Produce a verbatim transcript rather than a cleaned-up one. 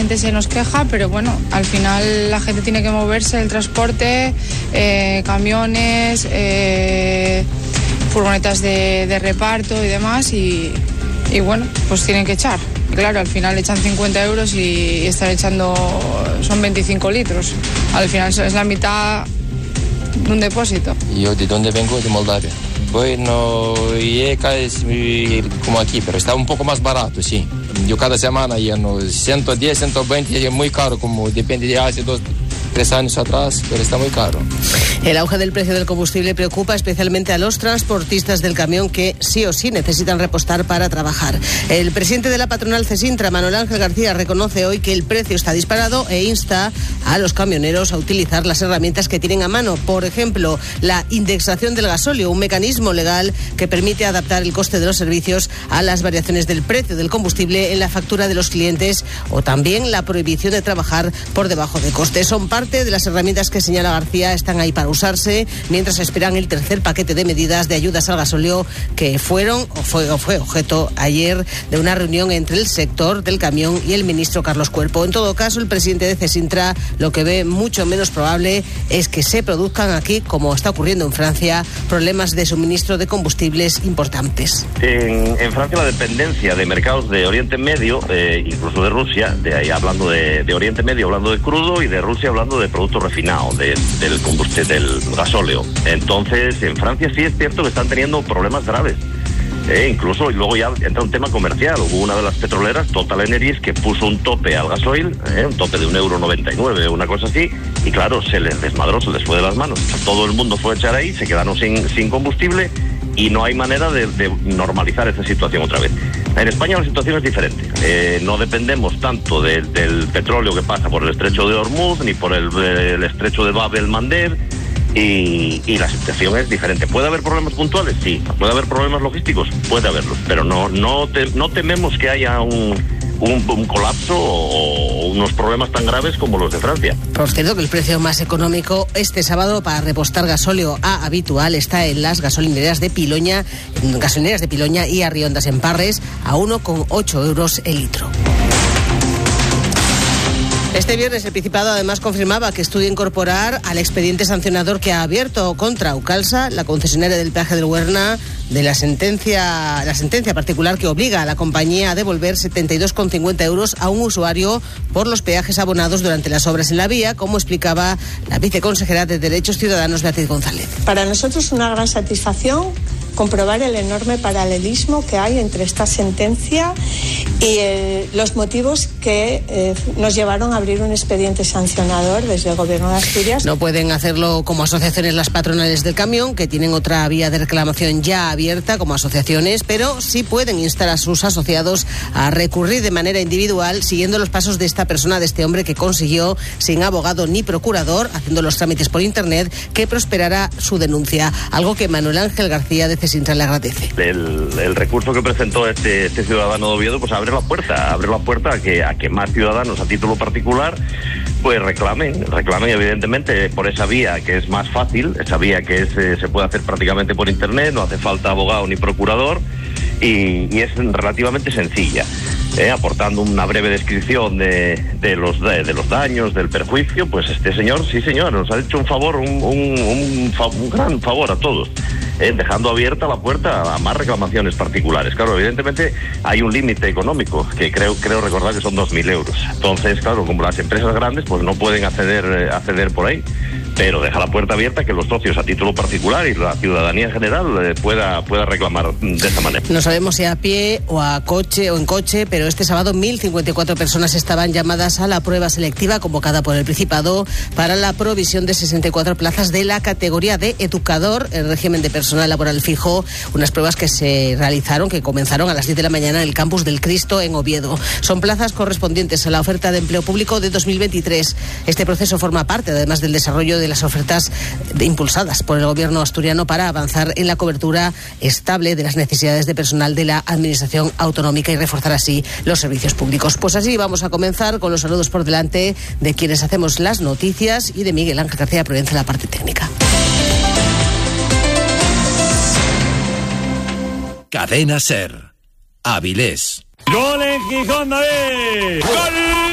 gente se nos queja, pero bueno, al final la gente tiene que moverse, el transporte, eh, camiones, eh, furgonetas de, de reparto y demás, y, y bueno, pues tienen que echar. Claro, al final echan cincuenta euros y están echando, son veinticinco litros. Al final es la mitad de un depósito. Yo de dónde vengo, de Moldavia. Bueno, y acá es como aquí, pero está un poco más barato, sí. Yo cada semana lleno ciento diez, ciento veinte, y es muy caro, como depende de hace dos, tres años atrás, pero está muy caro. El auge del precio del combustible preocupa especialmente a los transportistas del camión que sí o sí necesitan repostar para trabajar. El presidente de la patronal Cesintra, Manuel Ángel García, reconoce hoy que el precio está disparado e insta a los camioneros a utilizar las herramientas que tienen a mano. Por ejemplo, la indexación del gasóleo, un mecanismo legal que permite adaptar el coste de los servicios a las variaciones del precio del combustible en la factura de los clientes, o también la prohibición de trabajar por debajo de coste. Son parte de las herramientas que señala García, están ahí para usarse mientras esperan el tercer paquete de medidas de ayudas al gasóleo que fueron o fue, o fue objeto ayer de una reunión entre el sector del camión y el ministro Carlos Cuerpo. En todo caso, el presidente de Cesintra lo que ve mucho menos probable es que se produzcan aquí, como está ocurriendo en Francia, problemas de suministro de combustibles importantes. En, en Francia la dependencia de mercados de Oriente Medio, eh, incluso de Rusia, de ahí hablando de, de Oriente Medio hablando de crudo y de Rusia hablando de producto refinado, de, del combustible, del gasóleo. Entonces, en Francia sí es cierto que están teniendo problemas graves. Eh, incluso, y luego ya entra un tema comercial. Hubo una de las petroleras, Total Energies, que puso un tope al gasoil, eh, un tope de un euro noventa y nueve, una cosa así, y claro, se les desmadró, se les fue de las manos. O sea, todo el mundo fue a echar ahí, se quedaron sin, sin combustible, y no hay manera de, de normalizar esa situación otra vez. En España la situación es diferente. Eh, no dependemos tanto de, del petróleo que pasa por el estrecho de Hormuz, ni por el, el estrecho de Bab el-Mandeb, y, y la situación es diferente. ¿Puede haber problemas puntuales? Sí. ¿Puede haber problemas logísticos? Puede haberlos, pero no, no, te, no tememos que haya un... Un, un colapso o unos problemas tan graves como los de Francia. Por cierto, que el precio más económico este sábado para repostar gasóleo a habitual está en las gasolineras de Piloña, gasolineras de Piloña y Arriondas en Parres, a uno coma ocho euros el litro. Este viernes el Principado además confirmaba que estudia incorporar al expediente sancionador que ha abierto contra Aucalsa, la concesionaria del peaje del Huerna, de la sentencia la sentencia particular que obliga a la compañía a devolver setenta y dos coma cincuenta euros a un usuario por los peajes abonados durante las obras en la vía, como explicaba la viceconsejera de Derechos Ciudadanos, Beatriz González. Para nosotros una gran satisfacción comprobar el enorme paralelismo que hay entre esta sentencia y eh, los motivos que eh, nos llevaron a abrir un expediente sancionador desde el Gobierno de Asturias. No pueden hacerlo como asociaciones las patronales del camión, que tienen otra vía de reclamación ya abierta como asociaciones, pero sí pueden instar a sus asociados a recurrir de manera individual, siguiendo los pasos de esta persona, de este hombre que consiguió, sin abogado ni procurador, haciendo los trámites por internet, que prosperara su denuncia, algo que Manuel Ángel García de Cesintra le agradece. El, el recurso que presentó este, este ciudadano de Oviedo pues abre la puerta, abre la puerta a que, a que más ciudadanos a título particular pues reclamen, reclamen evidentemente por esa vía que es más fácil, esa vía que es, eh, se puede hacer prácticamente por internet, no hace falta abogado ni procurador y, y es relativamente sencilla. Eh, aportando una breve descripción de, de, los, de, de los daños, del perjuicio, pues este señor, sí señor, nos ha hecho un favor, un, un, un, un gran favor a todos, eh, dejando abierta la puerta a más reclamaciones particulares. Claro, evidentemente hay un límite económico, que creo, creo recordar que son dos mil euros. Entonces, claro, como las empresas grandes, pues no pueden acceder, acceder por ahí. Pero deja la puerta abierta que los socios a título particular y la ciudadanía en general eh, pueda, pueda reclamar de esta manera. No sabemos si a pie o a coche o en coche, pero este sábado mil cincuenta y cuatro personas estaban llamadas a la prueba selectiva convocada por el Principado para la provisión de sesenta y cuatro plazas de la categoría de educador en régimen de personal laboral fijo, unas pruebas que se realizaron, que comenzaron a las diez de la mañana en el campus del Cristo en Oviedo. Son plazas correspondientes a la oferta de empleo público de dos mil veintitrés. Este proceso forma parte, además del desarrollo de de las ofertas de, impulsadas por el gobierno asturiano para avanzar en la cobertura estable de las necesidades de personal de la administración autonómica y reforzar así los servicios públicos. Pues así vamos a comenzar con los saludos por delante de quienes hacemos las noticias y de Miguel Ángel García Provenza en la parte técnica. Cadena SER. Avilés. ¡Gol en Gijón, David! ¡Gol!